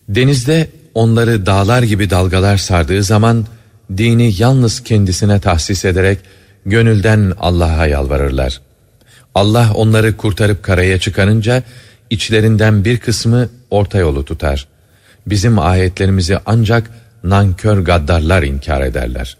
Denizde onları dağlar gibi dalgalar sardığı zaman dini yalnız kendisine tahsis ederek gönülden Allah'a yalvarırlar. Allah onları kurtarıp karaya çıkarınca içlerinden bir kısmı orta yolu tutar. Bizim ayetlerimizi ancak nankör gaddarlar inkar ederler.